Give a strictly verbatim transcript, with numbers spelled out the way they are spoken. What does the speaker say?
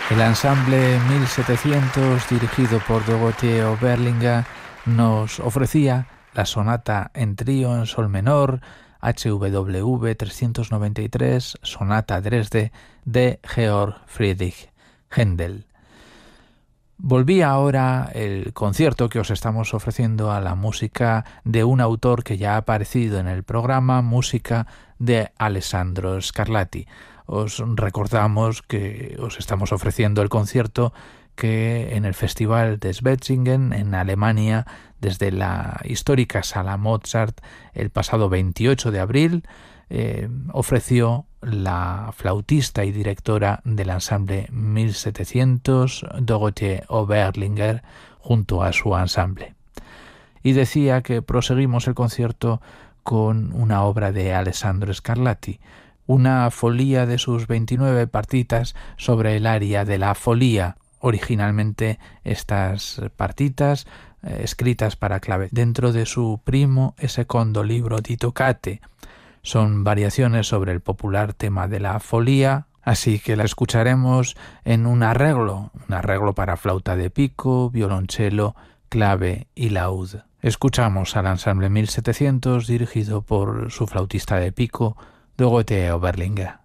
El ensamble mil setecientos, dirigido por Dorothea Oberlinger, nos ofrecía la sonata en trío en sol menor H W V trescientos noventa y tres, sonata Dresde de Georg Friedrich Händel. Volví ahora el concierto que os estamos ofreciendo a la música de un autor que ya ha aparecido en el programa, música de Alessandro Scarlatti. Os recordamos que os estamos ofreciendo el concierto que en el Festival de Schwetzingen, en Alemania, desde la histórica Sala Mozart, el pasado veintiocho de abril, eh, ofreció la flautista y directora del ensamble mil setecientos, Dorothea Oberlinger, junto a su ensamble. Y decía que proseguimos el concierto con una obra de Alessandro Scarlatti, una folía de sus veintinueve partitas sobre el aria de la folía. Originalmente estas partitas, eh, escritas para clave dentro de su primo e secondo libro di toccate, son variaciones sobre el popular tema de la folía, así que la escucharemos en un arreglo, un arreglo para flauta de pico, violonchelo, clave y laúd. Escuchamos al ensamble mil setecientos dirigido por su flautista de pico, Dorothea Oberlinger.